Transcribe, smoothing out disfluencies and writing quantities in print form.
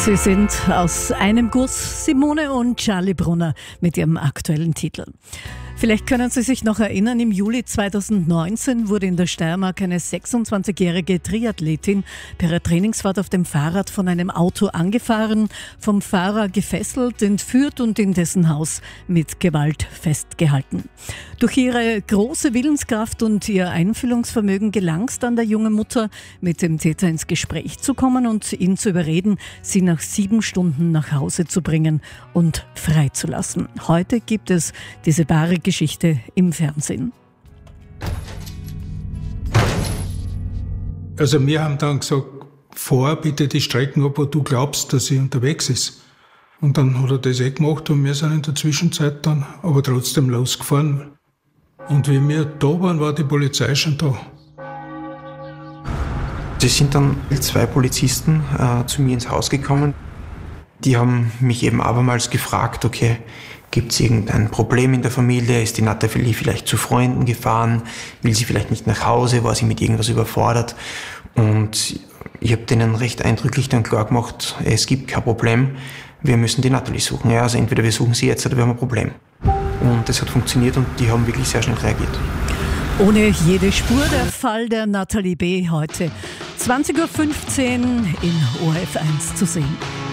Sie sind aus einem Guss, Simone und Charlie Brunner mit ihrem aktuellen Titel. Vielleicht können Sie sich noch erinnern, im Juli 2019 wurde in der Steiermark eine 26-jährige Triathletin per ihrer Trainingsfahrt auf dem Fahrrad von einem Auto angefahren, vom Fahrer gefesselt, entführt und in dessen Haus mit Gewalt festgehalten. Durch ihre große Willenskraft und ihr Einfühlungsvermögen gelang es dann der jungen Mutter, mit dem Täter ins Gespräch zu kommen und ihn zu überreden, sie nach 7 Stunden nach Hause zu bringen und freizulassen. Heute gibt es diese wahre Geschichte im Fernsehen. Also wir haben dann gesagt, fahr bitte die Strecken ab, wo du glaubst, dass sie unterwegs ist. Und dann hat er das gemacht und wir sind in der Zwischenzeit dann aber trotzdem losgefahren. Und wie wir da waren, war die Polizei schon da. Es sind dann 2 Polizisten zu mir ins Haus gekommen. Die haben mich eben abermals gefragt, okay, gibt es irgendein Problem in der Familie? Ist die Nathalie vielleicht zu Freunden gefahren? Will sie vielleicht nicht nach Hause? War sie mit irgendwas überfordert? Und ich habe denen recht eindrücklich dann klar gemacht, es gibt kein Problem, wir müssen die Nathalie suchen. Ja, also entweder wir suchen sie jetzt oder wir haben ein Problem. Und das hat funktioniert und die haben wirklich sehr schnell reagiert. Ohne jede Spur der Fall der Nathalie B. heute 20.15 Uhr in ORF1 zu sehen.